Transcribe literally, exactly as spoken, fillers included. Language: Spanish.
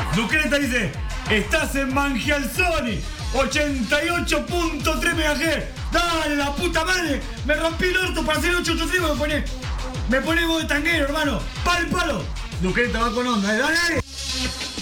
Duqueta dice, estás en Mangialzoni, ochenta y ocho punto tres megahertz. Dale, la puta madre. Me rompí el orto para hacer ochocientos ochenta y tres. Me pone, me pone voz de tanguero, hermano. Palo, palo. Duqueta va con onda, dale, dale.